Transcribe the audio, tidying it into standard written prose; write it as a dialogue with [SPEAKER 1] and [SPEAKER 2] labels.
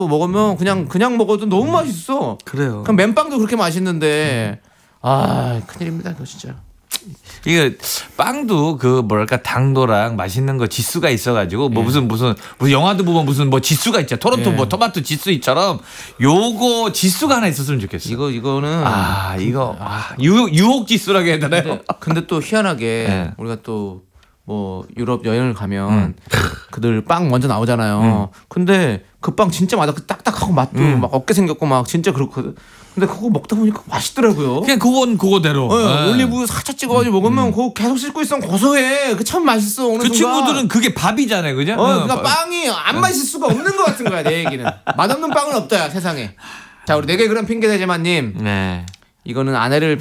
[SPEAKER 1] 먹으면 그냥 먹어도 너무 맛있어.
[SPEAKER 2] 그래요.
[SPEAKER 1] 그럼 맨빵도 그렇게 맛있는데 큰일입니다 이거 진짜.
[SPEAKER 3] 이거 빵도 그 뭐랄까 당도랑 맛있는 거 지수가 있어가지고 뭐 무슨 영화도 보면 무슨 뭐 지수가 있죠. 토론토 뭐 토마토 지수 있처럼 요거 지수가 하나 있었으면 좋겠어.
[SPEAKER 1] 이거는
[SPEAKER 3] 유혹 지수라고 해야 되나요?
[SPEAKER 1] 근데 또 희한하게 우리가 또 뭐 유럽 여행을 가면 그들 빵 먼저 나오잖아요. 근데 그 빵 진짜 맛있고 딱딱하고 맛도 막 없게 생겼고 막 진짜 그렇거든. 근데 그거 먹다 보니까 맛있더라고요.
[SPEAKER 3] 그냥 그건 그거대로.
[SPEAKER 1] 올리브유 살짝 찍어가지고 먹으면 그거 계속 씹고 있으면 고소해. 그 참 맛있어. 어느
[SPEAKER 3] 그
[SPEAKER 1] 순간.
[SPEAKER 3] 친구들은 그게 밥이잖아요, 그죠?
[SPEAKER 1] 그러니까 빵이 안 맛있을 수가 없는 것 같은 거야 내 얘기는. 맛없는 빵은 없다 세상에. 자 우리 4개 그런 핑계 대지마님.
[SPEAKER 3] 네.
[SPEAKER 1] 이거는 아내를